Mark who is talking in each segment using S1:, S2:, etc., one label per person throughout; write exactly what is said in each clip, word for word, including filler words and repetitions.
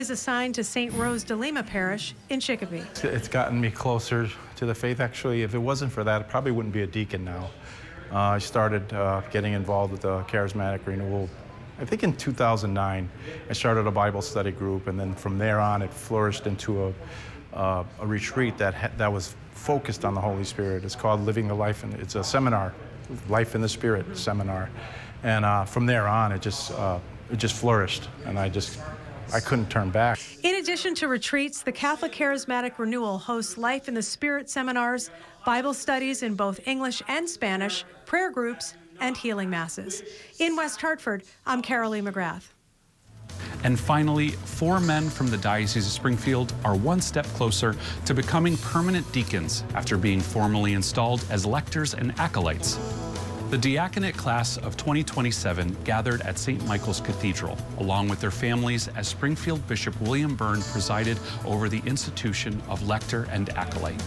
S1: Is assigned to Saint Rose de Lima Parish in Chicopee.
S2: It's gotten me closer to the faith. Actually, if it wasn't for that, I probably wouldn't be a deacon now. Uh, I started uh, getting involved with the Charismatic Renewal, I think in two thousand nine. I started a Bible study group, and then from there on, it flourished into a, uh, a retreat that ha that was focused on the Holy Spirit. It's called Living the Life, and it's a seminar, Life in the Spirit seminar. And uh, from there on, it just uh, it just flourished, and I just. I couldn't turn back.
S1: In addition to retreats, the Catholic Charismatic Renewal hosts Life in the Spirit seminars, Bible studies in both English and Spanish, prayer groups, and healing masses. In West Hartford, I'm Carolee McGrath.
S3: And finally, four men from the Diocese of Springfield are one step closer to becoming permanent deacons after being formally installed as lectors and acolytes. The diaconate class of twenty twenty-seven gathered at Saint Michael's Cathedral, along with their families, as Springfield Bishop William Byrne presided over the institution of lector and acolyte.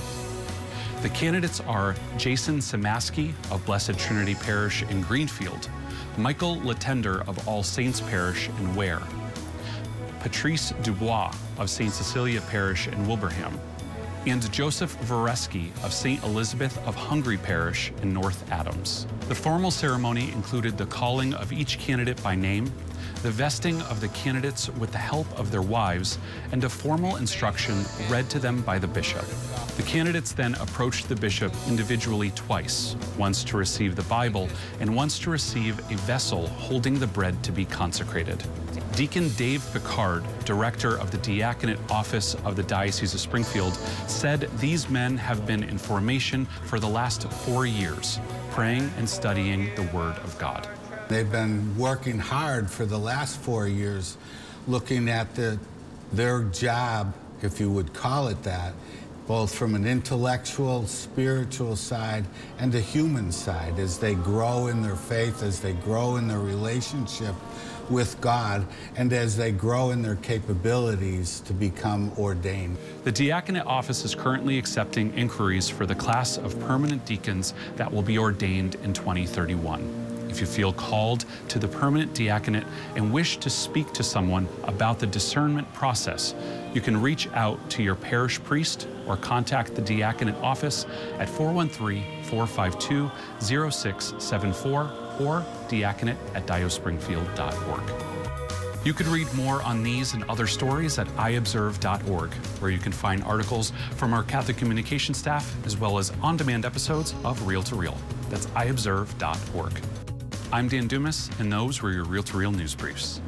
S3: The candidates are Jason Samaski of Blessed Trinity Parish in Greenfield, Michael Latender of All Saints Parish in Ware, Patrice Dubois of Saint Cecilia Parish in Wilbraham, and Joseph Vareski of Saint Elizabeth of Hungary Parish in North Adams. The formal ceremony included the calling of each candidate by name, the vesting of the candidates with the help of their wives, and a formal instruction read to them by the bishop. The candidates then approached the bishop individually twice, once to receive the Bible and once to receive a vessel holding the bread to be consecrated. Deacon Dave Picard, director of the Diaconate Office of the Diocese of Springfield, said these men have been in formation for the last four years, praying and studying the Word of God.
S4: They've been working hard for the last four years, looking at the, their job, if you would call it that, both from an intellectual, spiritual side and a human side, as they grow in their faith, as they grow in their relationship with God, and as they grow in their capabilities to become ordained.
S3: The Diaconate Office is currently accepting inquiries for the class of permanent deacons that will be ordained in twenty thirty-one. If you feel called to the permanent diaconate and wish to speak to someone about the discernment process, you can reach out to your parish priest or contact the Diaconate Office at four one three, four five two, zero six seven four or diaconate at diospringfield dot org. You can read more on these and other stories at i observe dot org, where you can find articles from our Catholic communication staff, as well as on-demand episodes of Real to Real. That's i observe dot org. I'm Dan Dumas, and those were your Real to Real news briefs.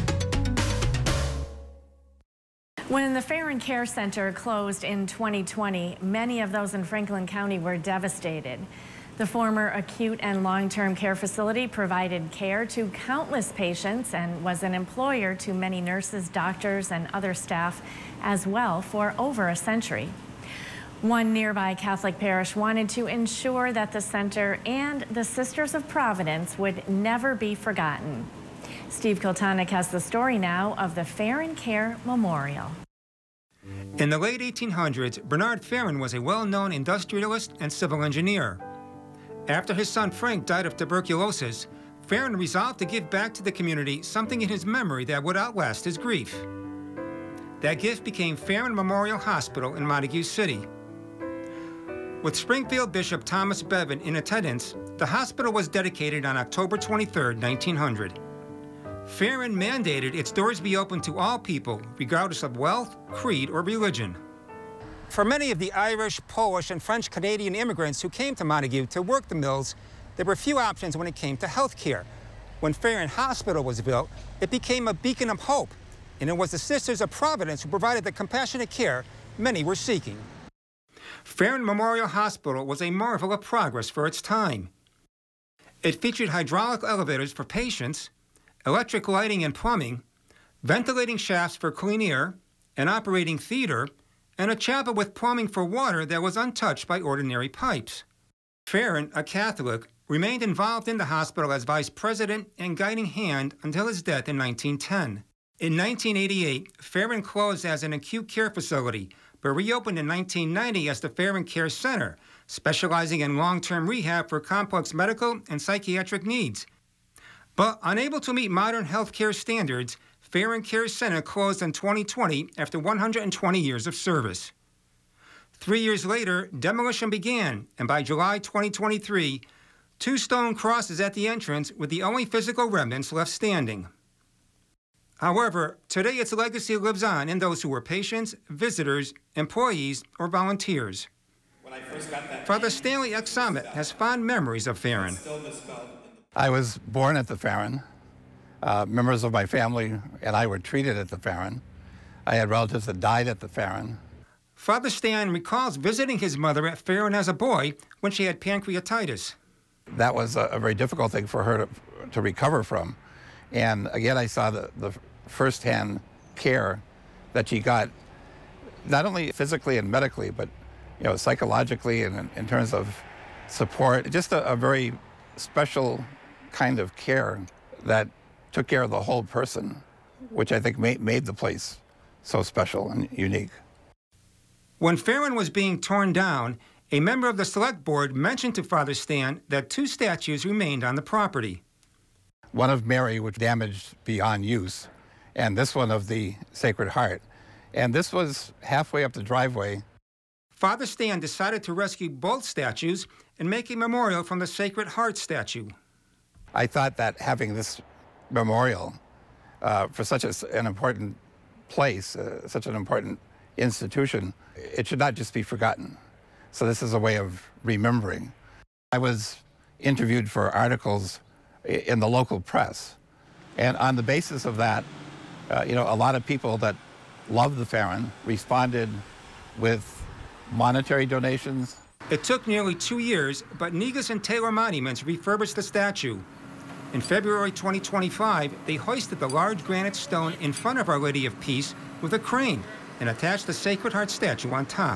S5: When the Farron Care Center closed in twenty twenty, many of those in Franklin County were devastated. The former acute and long-term care facility provided care to countless patients and was an employer to many nurses, doctors, and other staff as well for over a century. One nearby Catholic parish wanted to ensure that the center and the Sisters of Providence would never be forgotten. Steve Kiltonic has the story now of the Farron Care Memorial.
S6: In the late eighteen hundreds, Bernard Farron was a well-known industrialist and civil engineer. After his son Frank died of tuberculosis, Farron resolved to give back to the community something in his memory that would outlast his grief. That gift became Farron Memorial Hospital in Montague City. With Springfield Bishop Thomas Bevan in attendance, the hospital was dedicated on October twenty-third, nineteen hundred. Farron mandated its doors be open to all people, regardless of wealth, creed, or religion. For many of the Irish, Polish, and French Canadian immigrants who came to Montague to work the mills, there were few options when it came to health care. When Farron Hospital was built, it became a beacon of hope, and it was the Sisters of Providence who provided the compassionate care many were seeking. Farron Memorial Hospital was a marvel of progress for its time. It featured hydraulic elevators for patients, electric lighting and plumbing, ventilating shafts for clean air, an operating theater, and a chapel with plumbing for water that was untouched by ordinary pipes. Farron, a Catholic, remained involved in the hospital as vice president and guiding hand until his death in nineteen ten. In nineteen eighty-eight, Farron closed as an acute care facility, but reopened in nineteen ninety as the Farron Care Center, specializing in long-term rehab for complex medical and psychiatric needs. But unable to meet modern health care standards, Farron Care Center closed in twenty twenty after one hundred twenty years of service. Three years later, demolition began, and by July twenty twenty-three, two stone crosses at the entrance were the only physical remnants left standing. However, today its legacy lives on in those who were patients, visitors, employees, or volunteers. When I first got that Father Stanley X. Summit has fond memories of Farron.
S7: I was born at the Farron. Uh, members of my family and I were treated at the Farron. I had relatives that died at the Farron.
S6: Father Stan recalls visiting his mother at Farron as a boy when she had pancreatitis.
S7: That was a, a very difficult thing for her to, to recover from. And again, I saw the, the firsthand care that she got, not only physically and medically, but you know, psychologically and in, in terms of support. Just a, a very special kind of care that took care of the whole person, which I think made, made the place so special and unique.
S6: When Farron was being torn down, a member of the select board mentioned to Father Stan that two statues remained on the property.
S7: One of Mary, which damaged beyond use, and this one of the Sacred Heart. And this was halfway up the driveway.
S6: Father Stan decided to rescue both statues and make a memorial from the Sacred Heart statue.
S7: I thought that having this memorial uh, for such a, an important place, uh, such an important institution, it should not just be forgotten. So this is a way of remembering. I was interviewed for articles in the local press, and on the basis of that, uh, you know, a lot of people that love the Farron responded with monetary donations.
S6: It took nearly two years, but Negus and Taylor Monuments refurbished the statue. In February twenty twenty-five, they hoisted the large granite stone in front of Our Lady of Peace with a crane and attached the Sacred Heart statue on top.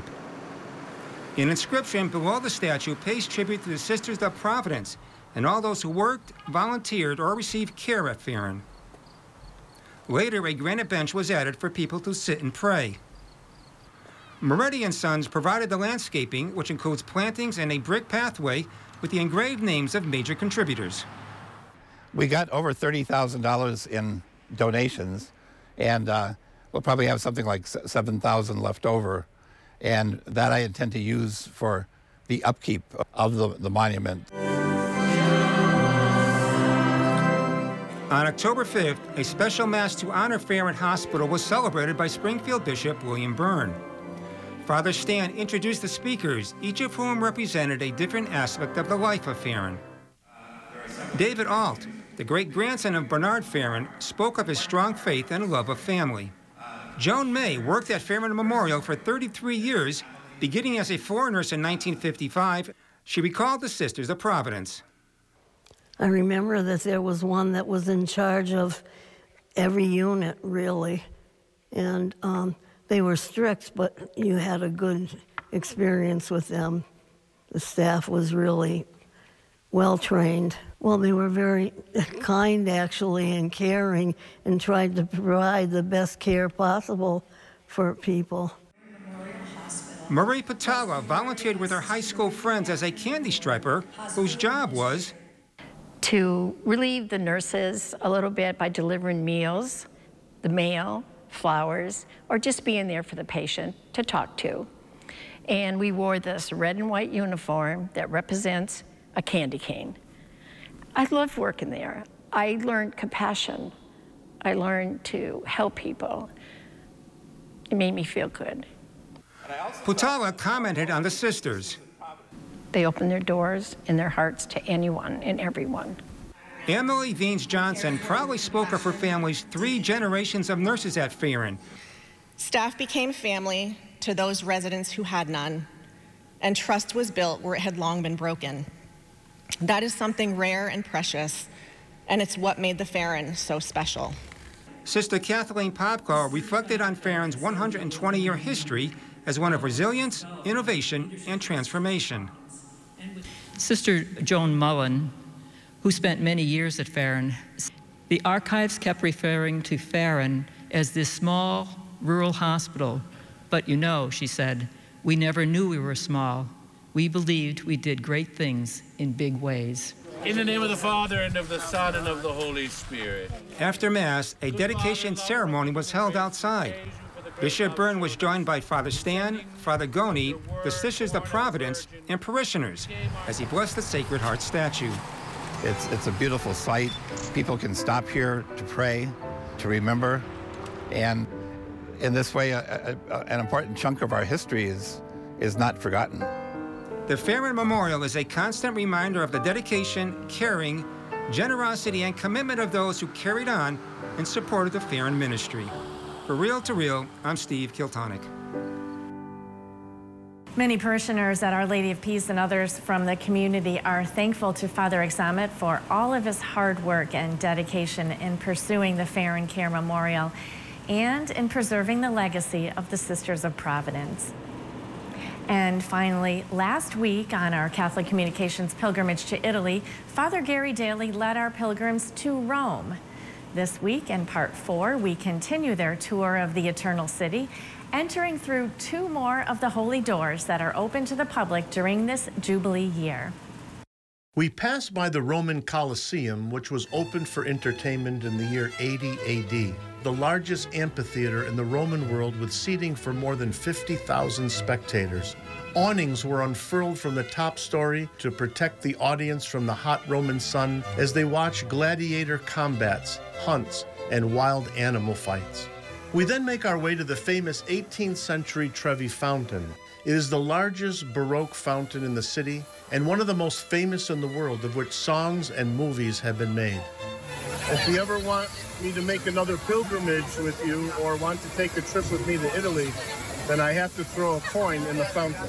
S6: An inscription below the statue pays tribute to the Sisters of Providence and all those who worked, volunteered, or received care at Farron. Later, a granite bench was added for people to sit and pray. Moretti and Sons provided the landscaping, which includes plantings and a brick pathway with the engraved names of major contributors.
S7: We got over thirty thousand dollars in donations, and uh, we'll probably have something like seven thousand dollars left over, and that I intend to use for the upkeep of the, the monument.
S6: On October fifth, a special mass to honor Farron Hospital was celebrated by Springfield Bishop William Byrne. Father Stan introduced the speakers, each of whom represented a different aspect of the life of Farron. David Alt, the great-grandson of Bernard Farron, spoke of his strong faith and love of family. Joan May worked at Farron Memorial for thirty-three years, beginning as a floor nurse in nineteen fifty-five. She recalled the Sisters of Providence.
S8: I remember that there was one that was in charge of every unit, really. And um, they were strict, but you had a good experience with them. The staff was really well-trained. Well, they were very kind, actually, and caring, and tried to provide the best care possible for people.
S6: Marie Patala volunteered with her high school friends as a candy striper, whose job was
S9: to relieve the nurses a little bit by delivering meals, the mail, flowers, or just being there for the patient to talk to. And we wore this red and white uniform that represents a candy cane. I loved working there. I learned compassion. I learned to help people. It made me feel good.
S6: Patala commented on the sisters.
S9: They open their doors and their hearts to anyone and everyone.
S6: Emily Veens Johnson proudly spoke of her family's three generations of nurses at Farron.
S10: Staff became family to those residents who had none, and trust was built where it had long been broken. That is something rare and precious, and it's what made the Farron so special.
S6: Sister Kathleen Popko reflected on Farron's one hundred twenty year history as one of resilience, innovation, and transformation.
S11: Sister Joan Mullen, who spent many years at Farron, the archives kept referring to Farron as this small rural hospital. But you know, she said, we never knew we were small. We believed we did great things in big ways.
S12: In the name of the Father, and of the Son, and of the Holy Spirit.
S6: After Mass, a dedication ceremony was held outside. Bishop Byrne was joined by Father Stan, Father Goni, the Sisters of Providence, and parishioners as he blessed the Sacred Heart statue.
S7: It's, it's a beautiful sight. People can stop here to pray, to remember, and in this way, a, a, an important chunk of our history is, is not forgotten.
S6: The Farron Memorial is a constant reminder of the dedication, caring, generosity, and commitment of those who carried on in support of the Farron ministry. For Real to Real, I'm Steve Kiltonic.
S5: Many parishioners at Our Lady of Peace and others from the community are thankful to Father Examet for all of his hard work and dedication in pursuing the Farron Care Memorial and in preserving the legacy of the Sisters of Providence. And finally, last week on our Catholic Communications pilgrimage to Italy, Father Gary Daly led our pilgrims to Rome. This week, in part four, we continue their tour of the Eternal City, entering through two more of the holy doors that are open to the public during this Jubilee year.
S13: We passed by the Roman Colosseum, which was opened for entertainment in the year eighty A D, the largest amphitheater in the Roman world with seating for more than fifty thousand spectators. Awnings were unfurled from the top story to protect the audience from the hot Roman sun as they watched gladiator combats, hunts, and wild animal fights. We then make our way to the famous eighteenth century Trevi Fountain. It is the largest Baroque fountain in the city and one of the most famous in the world, of which songs and movies have been made.
S14: If you ever want me to make another pilgrimage with you or want to take a trip with me to Italy, then I have to throw a coin in the fountain.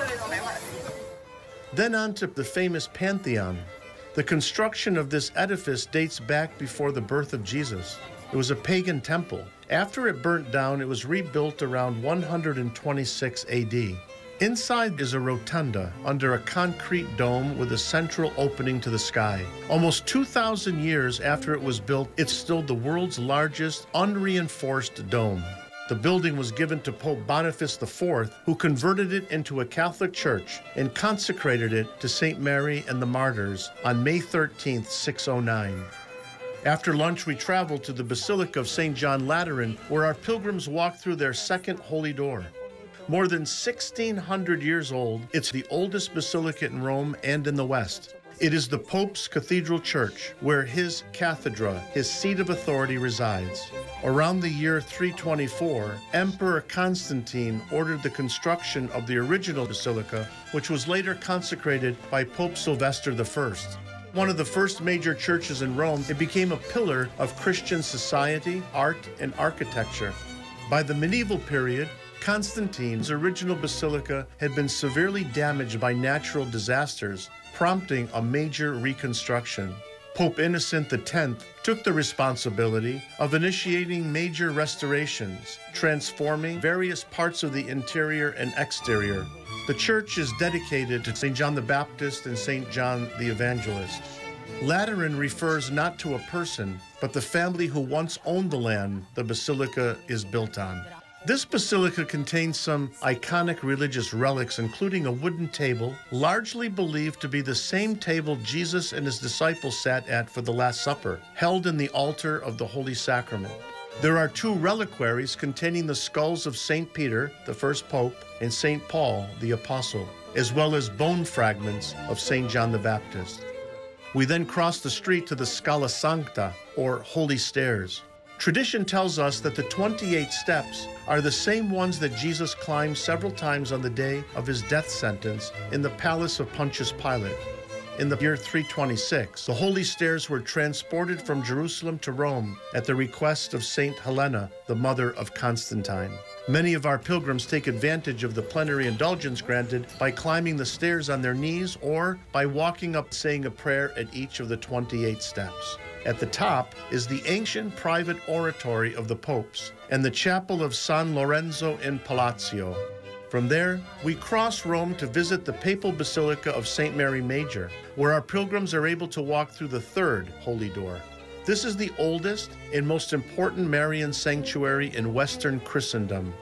S13: Then on to the famous Pantheon. The construction of this edifice dates back before the birth of Jesus. It was a pagan temple. After it burnt down, it was rebuilt around one hundred twenty-six A D. Inside is a rotunda under a concrete dome with a central opening to the sky. Almost two thousand years after it was built, it's still the world's largest unreinforced dome. The building was given to Pope Boniface the fourth, who converted it into a Catholic church and consecrated it to Saint Mary and the Martyrs on May thirteenth, six oh nine. After lunch, we traveled to the Basilica of Saint John Lateran, where our pilgrims walked through their second holy door. More than sixteen hundred years old, it's the oldest basilica in Rome and in the West. It is the Pope's cathedral church, where his cathedra, his seat of authority, resides. Around the year three twenty-four, Emperor Constantine ordered the construction of the original basilica, which was later consecrated by Pope Sylvester the first. One of the first major churches in Rome, it became a pillar of Christian society, art, and architecture. By the medieval period, Constantine's original basilica had been severely damaged by natural disasters, prompting a major reconstruction. Pope Innocent the tenth took the responsibility of initiating major restorations, transforming various parts of the interior and exterior. The church is dedicated to Saint John the Baptist and Saint John the Evangelist. Lateran refers not to a person, but the family who once owned the land the basilica is built on. This basilica contains some iconic religious relics, including a wooden table, largely believed to be the same table Jesus and his disciples sat at for the Last Supper, held in the altar of the Holy Sacrament. There are two reliquaries containing the skulls of Saint Peter, the first pope, and Saint Paul, the apostle, as well as bone fragments of Saint John the Baptist. We then cross the street to the Scala Sancta, or Holy Stairs. Tradition tells us that the twenty-eight steps are the same ones that Jesus climbed several times on the day of his death sentence in the palace of Pontius Pilate. In the year three twenty-six, the holy stairs were transported from Jerusalem to Rome at the request of Saint Helena, the mother of Constantine. Many of our pilgrims take advantage of the plenary indulgence granted by climbing the stairs on their knees or by walking up saying a prayer at each of the twenty-eight steps. At the top is the ancient private oratory of the popes and the chapel of San Lorenzo in Palazzo. From there, we cross Rome to visit the Papal Basilica of Saint Mary Major, where our pilgrims are able to walk through the third holy door. This is the oldest and most important Marian sanctuary in Western Christendom.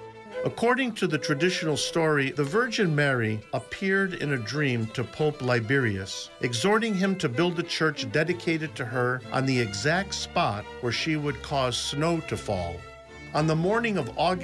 S13: According to the traditional story, the Virgin Mary appeared in a dream to Pope Liberius, exhorting him to build a church dedicated to her on the exact spot where she would cause snow to fall. On the morning of August